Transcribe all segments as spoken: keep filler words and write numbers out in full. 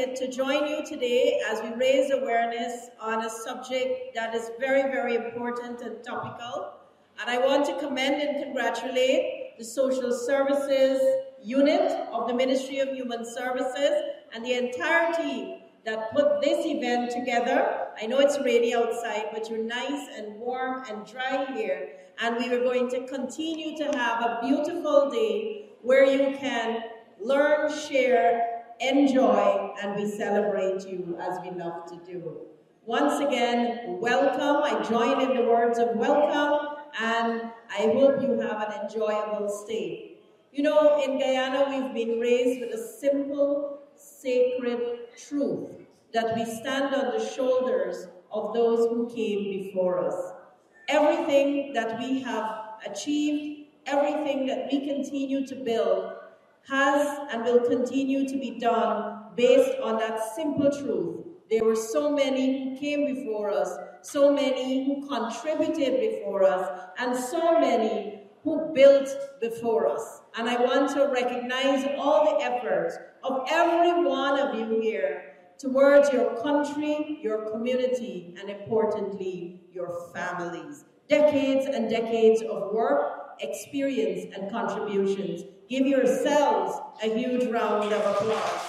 delighted to join you today as we raise awareness on a subject that is very, very important and topical. And I want to commend and congratulate the Social Services Unit of the Ministry of Human Services and the entire team that put this event together. I know it's rainy outside, but you're nice and warm and dry here. And we are going to continue to have a beautiful day where you can learn, share, enjoy, and we celebrate you as we love to do. Once again, welcome. I join in the words of welcome, and I hope you have an enjoyable stay. You know, in Guyana, we've been raised with a simple, sacred truth that we stand on the shoulders of those who came before us. Everything that we have achieved, everything that we continue to build has and will continue to be done based on that simple truth. There were so many who came before us, so many who contributed before us, and so many who built before us. And I want to recognize all the efforts of every one of you here towards your country, your community, and importantly, your families. Decades and decades of work, experience, and contributions. Give yourselves a huge round of applause.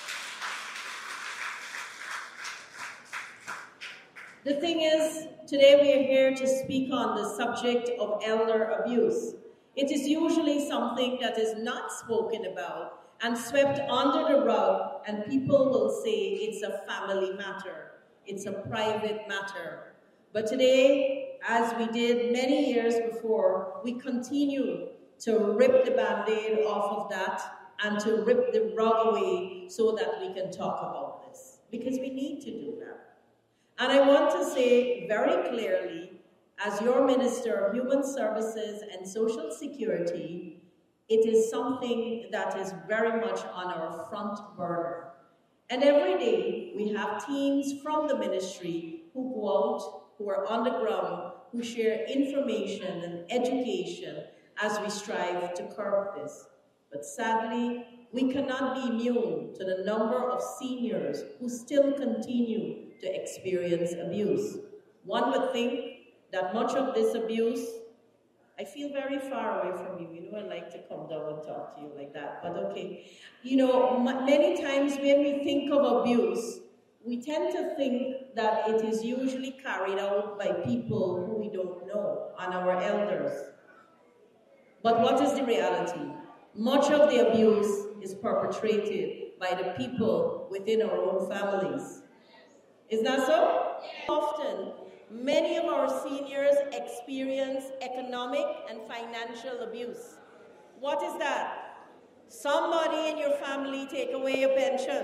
The thing is, today we are here to speak on the subject of elder abuse. It is usually something that is not spoken about and swept under the rug, and people will say it's a family matter, it's a private matter. But today, as we did many years before, we continue to rip the Band-Aid off of that and to rip the rug away so that we can talk about this, because we need to do that. And I want to say very clearly, as your Minister of Human Services and Social Security, it is something that is very much on our front burner. And every day we have teams from the ministry who go out, who are on the ground, who share information and education as we strive to curb this. But sadly, we cannot be immune to the number of seniors who still continue to experience abuse. One would think that much of this abuse, I feel very far away from you. You know, I like to come down and talk to you like that, but okay. You know, many times when we think of abuse, we tend to think that it is usually carried out by people who we don't know, and our elders. But what is the reality? Much of the abuse is perpetrated by the people within our own families. Is that so? Often, many of our seniors experience economic and financial abuse. What is that? Somebody in your family take away your pension.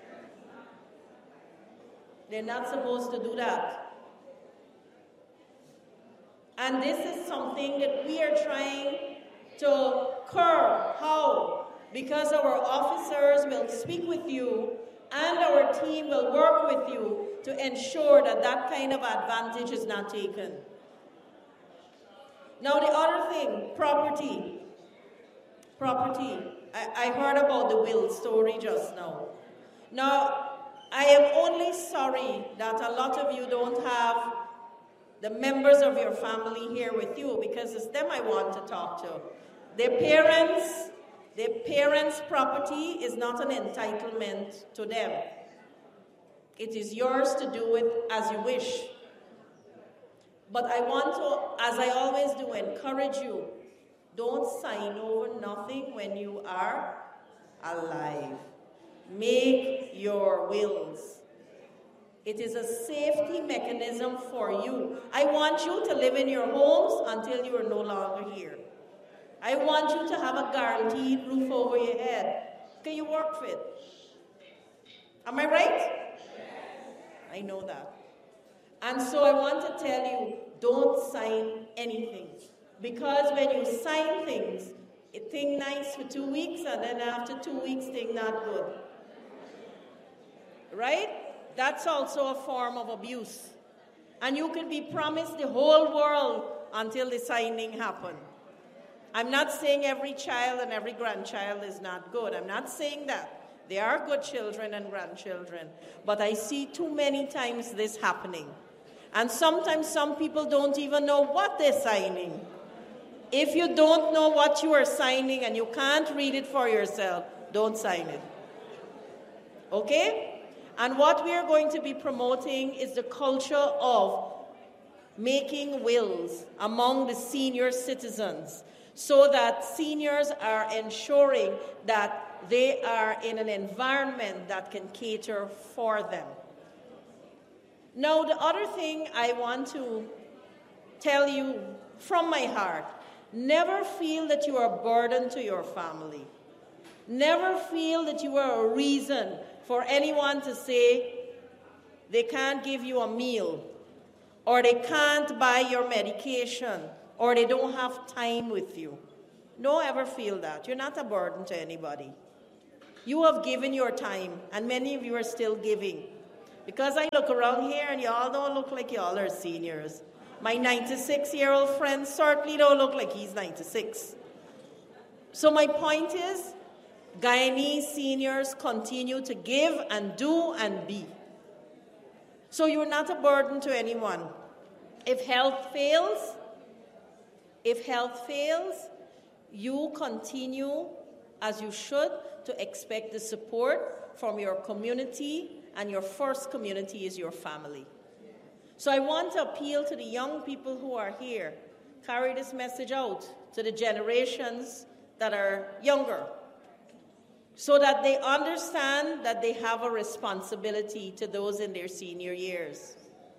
They're not supposed to do that. And this is something that we are trying to curb. How? Because our officers will speak with you and our team will work with you to ensure that that kind of advantage is not taken. Now the other thing, property. Property. I, I heard about the will story just now. Now, I am only sorry that a lot of you don't have the members of your family here with you, because it's them I want to talk to. Their parents, their parents' property is not an entitlement to them. It is yours to do it as you wish. But I want to, as I always do, encourage you, don't sign over nothing when you are alive. Make your wills. It is a safety mechanism for you. I want you to live in your homes until you are no longer here. I want you to have a guaranteed roof over your head. Can you work for it? Am I right? I know that. And so I want to tell you, don't sign anything. Because when you sign things, it think nice for two weeks, and then after two weeks, think not good. Right? That's also a form of abuse. And you can be promised the whole world until the signing happens. I'm not saying every child and every grandchild is not good. I'm not saying that. They are good children and grandchildren. But I see too many times this happening. And sometimes some people don't even know what they're signing. If you don't know what you are signing and you can't read it for yourself, don't sign it. Okay? And what we are going to be promoting is the culture of making wills among the senior citizens so that seniors are ensuring that they are in an environment that can cater for them. Now, the other thing I want to tell you from my heart, never feel that you are a burden to your family. Never feel that you are a reason for anyone to say they can't give you a meal, or they can't buy your medication, or they don't have time with you. Don't ever feel that. You're not a burden to anybody. You have given your time, and many of you are still giving. Because I look around here, and y'all don't look like y'all are seniors. My ninety-six-year-old friend certainly don't look like he's ninety-six. So my point is, Guyanese seniors continue to give and do and be. So you're not a burden to anyone. If health fails, if health fails, you continue, as you should, to expect the support from your community, and your first community is your family. So I want to appeal to the young people who are here. Carry this message out to the generations that are younger, so that they understand that they have a responsibility to those in their senior years.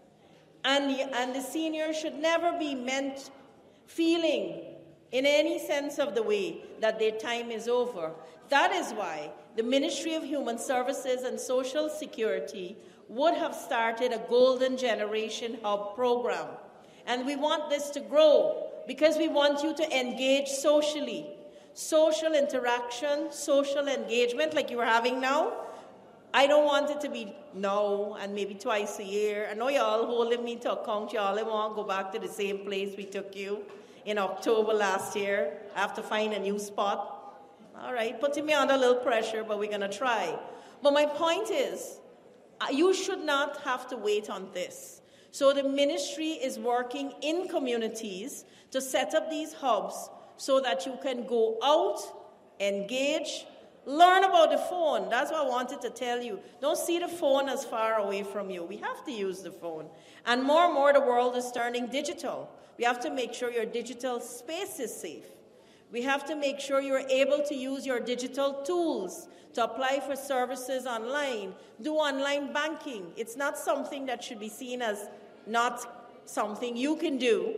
And the, and the seniors should never be meant feeling in any sense of the way that their time is over. That is why the Ministry of Human Services and Social Security would have started a Golden Generation Hub program. And we want this to grow because we want you to engage socially. Social interaction, social engagement like you are having now. I don't want it to be now and maybe twice a year. I know y'all holding me to account. Y'all want to go back to the same place we took you in October last year. I have to find a new spot. All right, putting me under a little pressure, but we're going to try. But my point is, you should not have to wait on this. So the ministry is working in communities to set up these hubs so that you can go out, engage, learn about the phone. That's what I wanted to tell you. Don't see the phone as far away from you. We have to use the phone. And more and more the world is turning digital. We have to make sure your digital space is safe. We have to make sure you're able to use your digital tools to apply for services online, do online banking. It's not something that should be seen as not something you can do.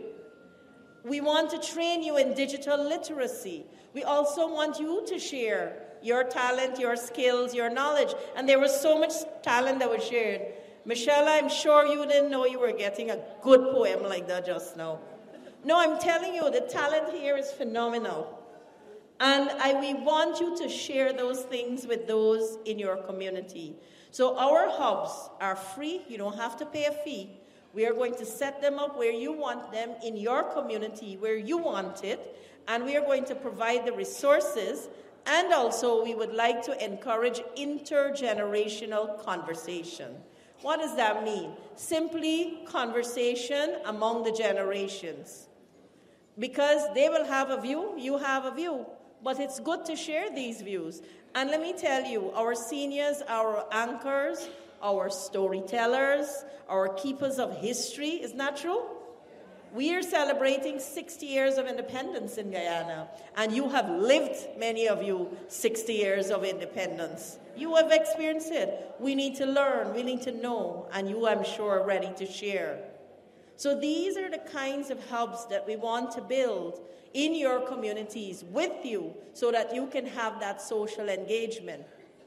We want to train you in digital literacy. We also want you to share your talent, your skills, your knowledge. And there was so much talent that was shared. Michelle, I'm sure you didn't know you were getting a good poem like that just now. No, I'm telling you, the talent here is phenomenal. And I, we want you to share those things with those in your community. So our hubs are free. You don't have to pay a fee. We are going to set them up where you want them, in your community, where you want it. And we are going to provide the resources. And also, we would like to encourage intergenerational conversation. What does that mean? Simply conversation among the generations. Because they will have a view, you have a view. But it's good to share these views. And let me tell you, our seniors, our anchors, our storytellers, our keepers of history, is not true? We are celebrating sixty years of independence in Guyana. And you have lived, many of you, sixty years of independence. You have experienced it. We need to learn, we need to know, and you, I'm sure, are ready to share. So these are the kinds of hubs that we want to build in your communities with you so that you can have that social engagement.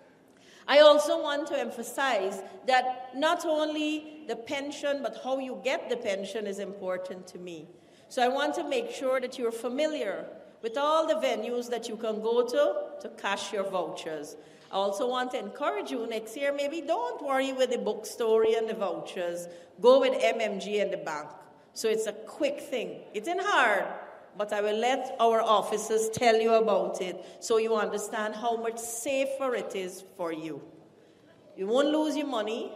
I also want to emphasize that not only the pension, but how you get the pension is important to me. So I want to make sure that you're familiar with all the venues that you can go to to cash your vouchers. I also want to encourage you next year, maybe don't worry with the bookstore and the vouchers. Go with M M G and the bank. So it's a quick thing. It's not hard, but I will let our officers tell you about it so you understand how much safer it is for you. You won't lose your money,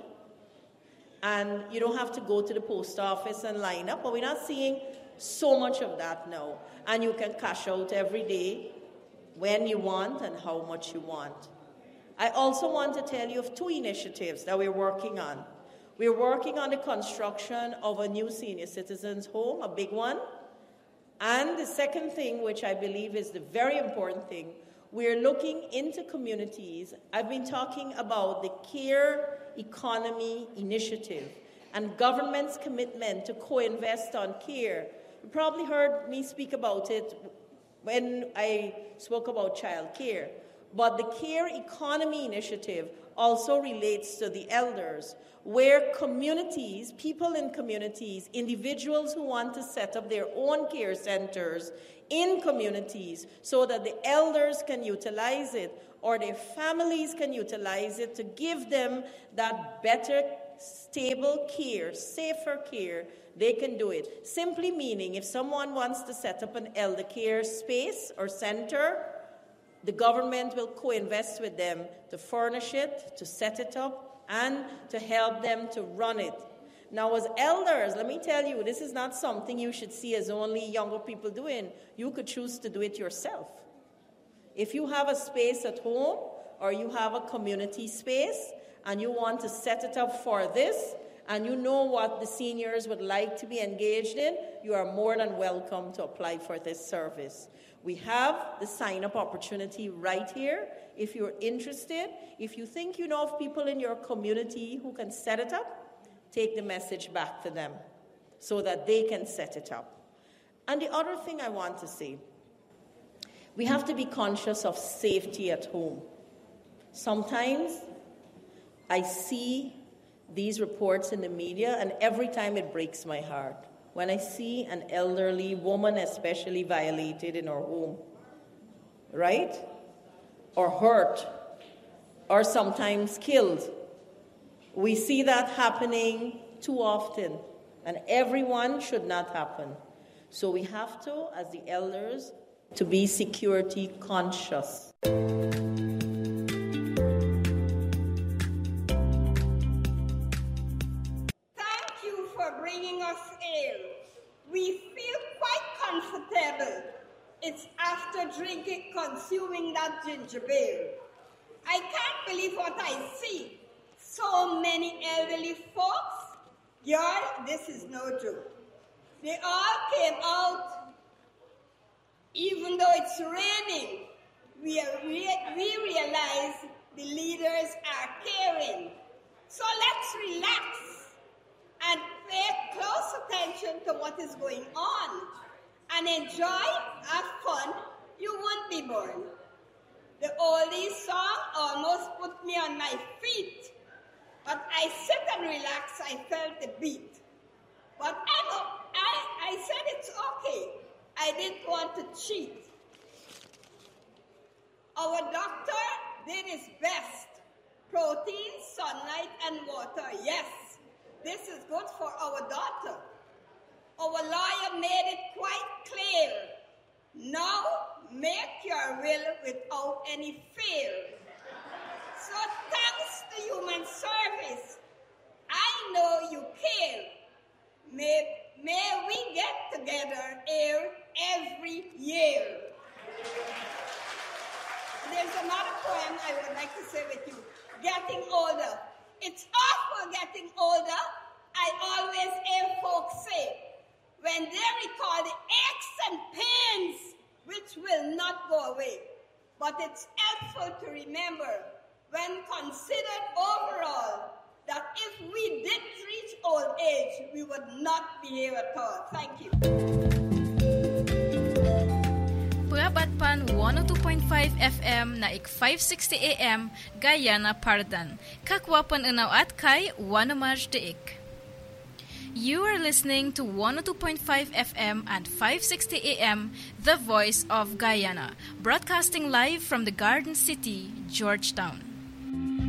and you don't have to go to the post office and line up, but we're not seeing so much of that now. And you can cash out every day when you want and how much you want. I also want to tell you of two initiatives that we're working on. We're working on the construction of a new senior citizens home, a big one. And the second thing, which I believe is the very important thing, we're looking into communities. I've been talking about the care economy initiative and government's commitment to co-invest on care. You probably heard me speak about it when I spoke about child care. But the care economy initiative also relates to the elders, where communities, people in communities, individuals who want to set up their own care centers in communities so that the elders can utilize it or their families can utilize it to give them that better, stable care, safer care, they can do it. Simply meaning if someone wants to set up an elder care space or center, the government will co-invest with them to furnish it, to set it up, and to help them to run it. Now, as elders, let me tell you, this is not something you should see as only younger people doing. You could choose to do it yourself. If you have a space at home or you have a community space and you want to set it up for this, and you know what the seniors would like to be engaged in, you are more than welcome to apply for this service. We have the sign-up opportunity right here. If you're interested, if you think you know of people in your community who can set it up, take the message back to them so that they can set it up. And the other thing I want to say, we have to be conscious of safety at home. Sometimes I see these reports in the media, and every time it breaks my heart. When I see an elderly woman especially violated in her home, right? Or hurt, or sometimes killed. We see that happening too often, and everyone should not happen. So we have to, as the elders, to be security conscious. We feel quite comfortable. It's after drinking, consuming that ginger beer. I can't believe what I see. So many elderly folks. Y'all, this is no joke. They all came out, even though it's raining. We, are, we, we realize the leaders are caring. So let's relax and pay close attention to what is going on and enjoy, have fun. You won't be bored. The oldies song almost put me on my feet, but I sit and relax. I felt the beat. But I, I, I said it's okay. I didn't want to cheat. Our doctor did his best. Protein, sunlight, and water, yes. This is good for our daughter. Our lawyer made it quite clear. Now, make your will without any fear. So thanks to human service, I know you care. May, may we get together here every year. There's another poem I would like to say with you. Getting older. It's awful getting older. I always hear folks say, when they recall the aches and pains, which will not go away. But it's helpful to remember, when considered overall, that if we did reach old age, we would not be here at all. Thank you. Purabatpan one oh two point five F M na ik five sixty A M Guyana Pardan. Kakwapan unaw at kay Wanamaj deik. You are listening to one oh two point five F M and five sixty A M, The Voice of Guyana, broadcasting live from the Garden City, Georgetown.